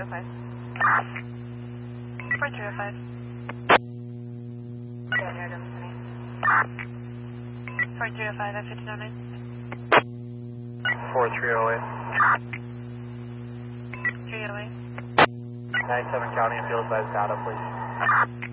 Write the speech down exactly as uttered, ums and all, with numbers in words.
oh five. four three oh five. four three oh five, F fifteen oh nine. four three oh eight. three oh eight. ninety-seven County and Field Size data, please.